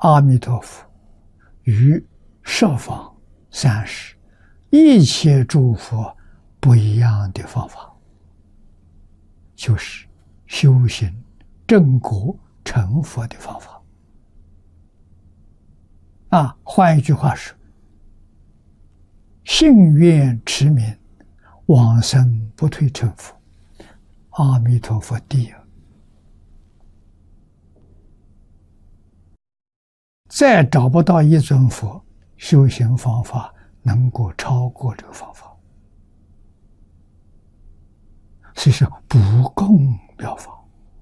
阿弥陀佛与十方三世一切诸佛不一样的方法，就是修行正果成佛的方法。换一句话说，信愿持名，往生不退成佛，阿弥陀佛第一。再找不到一尊佛修行方法能够超过这个方法，所以说不共妙法。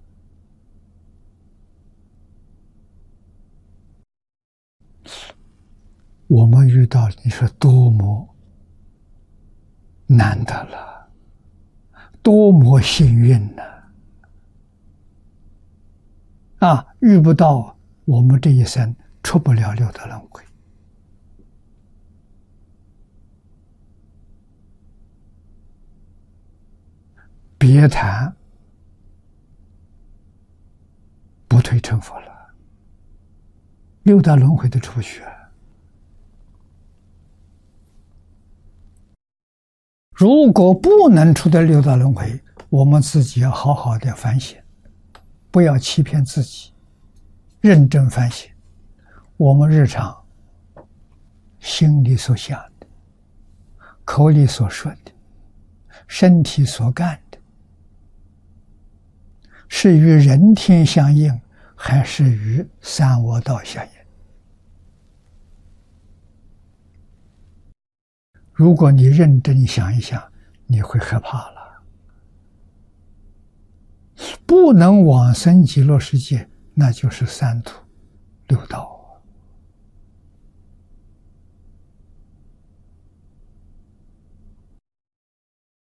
我们遇到你说多么难得了，多么幸运呢！遇不到，我们这一生出不了六道轮回。别谈不退成佛了，六道轮回都出不去。如果不能出得六道轮回，我们自己要好好的反省，不要欺骗自己，认真反省我们日常心里所想的，口里所说的，身体所干的，是与人天相应，还是与三恶道相应？如果你认真想一想，你会害怕了。不能往生极乐世界，那就是三途六道。